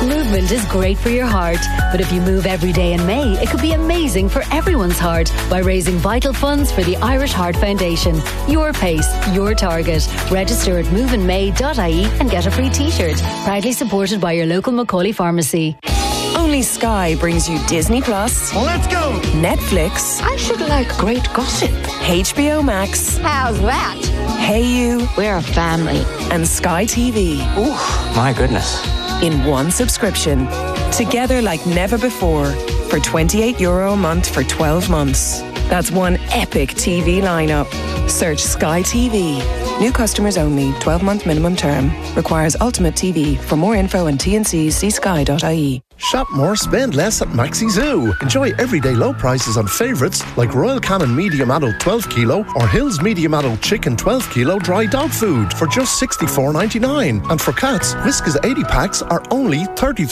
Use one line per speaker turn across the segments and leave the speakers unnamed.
movement is great for your heart, but if you move every day in May, it could be amazing for everyone's heart by raising vital funds for the Irish Heart Foundation. Your pace, your target. Register at moveinmay.ie and get a free t-shirt. Proudly supported by your local Macaulay pharmacy.
Only Sky brings you Disney Plus.
Let's go!
Netflix.
I should like great gossip.
HBO Max.
How's that?
Hey You.
We're a family.
And Sky TV.
Ooh, my goodness.
In one subscription. Together like never before. For €28 a month for 12 months. That's one epic TV lineup. Search Sky TV. New customers only. 12-month minimum term. Requires Ultimate TV. For more info and T&Cs, see sky.ie.
Shop more, spend less at Maxi Zoo. Enjoy everyday low prices on favourites like Royal Canin Medium Adult 12 kilo or Hills Medium Adult Chicken 12 kilo dry dog food for just $64.99. And for cats, Whiskas 80 packs are only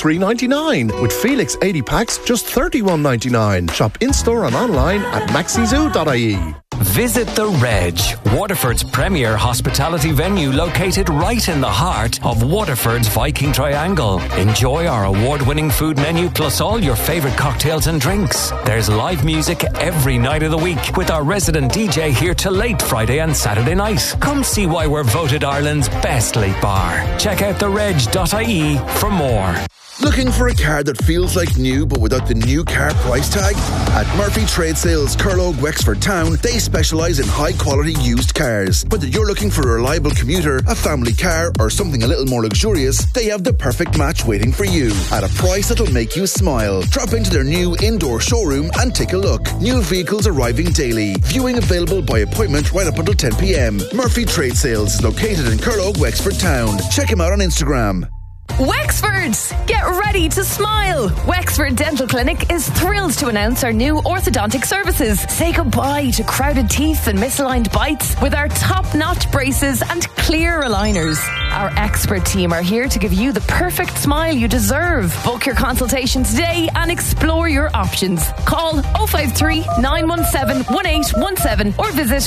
$33.99. With Felix 80 packs, just $31.99. Shop in-store and online at maxizoo.ie.
Visit The Reg, Waterford's premier hospitality venue located right in the heart of Waterford's Viking Triangle. Enjoy our award-winning food menu plus all your favourite cocktails and drinks. There's live music every night of the week with our resident DJ here till late Friday and Saturday night. Come see why we're voted Ireland's best late bar. Check out thereg.ie for more.
Looking for a car that feels like new but without the new car price tag? At Murphy Trade Sales, Curlogue, Wexford Town, they specialise in high-quality used cars. Whether you're looking for a reliable commuter, a family car, or something a little more luxurious, they have the perfect match waiting for you at a price that'll make you smile. Drop into their new indoor showroom and take a look. New vehicles arriving daily. Viewing available by appointment right up until 10 p.m. Murphy Trade Sales is located in Curlogue, Wexford Town. Check him out on Instagram.
Wexford! Get ready to smile! Wexford Dental Clinic is thrilled to announce our new orthodontic services. Say goodbye to crowded teeth and misaligned bites with our top-notch braces and clear aligners. Our expert team are here to give you the perfect smile you deserve. Book your consultation today and explore your options. Call 053 917 1817 or visit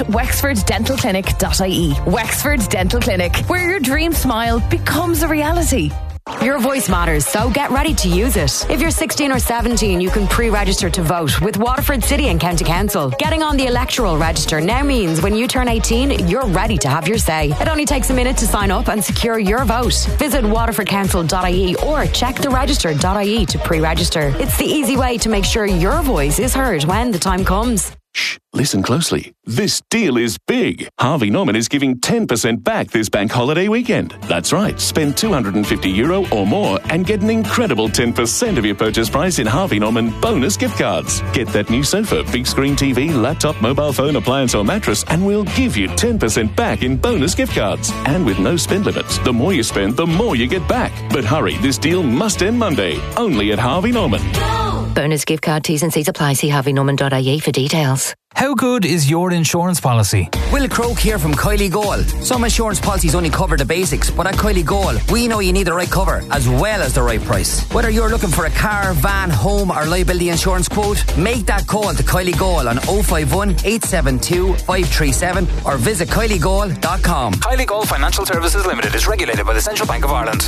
wexforddentalclinic.ie. Wexford Dental Clinic, where your dream smile becomes a reality.
Your voice matters, so get ready to use it. If you're 16 or 17, you can pre-register to vote with Waterford City and County Council. Getting on the electoral register now means when you turn 18, you're ready to have your say. It only takes a minute to sign up and secure your vote. Visit waterfordcouncil.ie or check theregister.ie to pre-register. It's the easy way to make sure your voice is heard when the time comes.
Shh, listen closely. This deal is big. Harvey Norman is giving 10% back this bank holiday weekend. That's right. Spend €250 or more and get an incredible 10% of your purchase price in Harvey Norman bonus gift cards. Get that new sofa, big screen TV, laptop, mobile phone, appliance or mattress and we'll give you 10% back in bonus gift cards. And with no spend limits, the more you spend, the more you get back. But hurry, this deal must end Monday. Only at Harvey Norman.
Bonus gift card, T's and C's apply. See harveynorman.ie for details.
How good is your insurance policy?
Will Croak here from Kylie Gold. Some insurance policies only cover the basics, but at Kylie Gold, we know you need the right cover as well as the right price. Whether you're looking for a car, van, home or liability insurance quote, make that call to Kylie Gold on 051 872 537 or visit kyliegold.com.
Kylie Gold Financial Services Limited is regulated by the Central Bank of Ireland.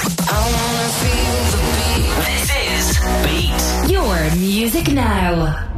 This is Beat Your Music Now.